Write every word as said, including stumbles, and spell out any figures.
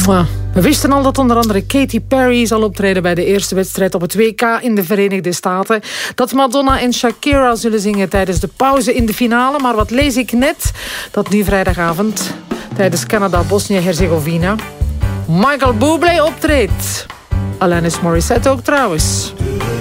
We wisten al dat onder andere Katy Perry zal optreden bij de eerste wedstrijd op het W K in de Verenigde Staten. Dat Madonna en Shakira zullen zingen tijdens de pauze in de finale. Maar wat lees ik net? Dat nu vrijdagavond tijdens Canada-Bosnië-Herzegovina Michael Bublé optreedt. Alanis Morissette ook trouwens.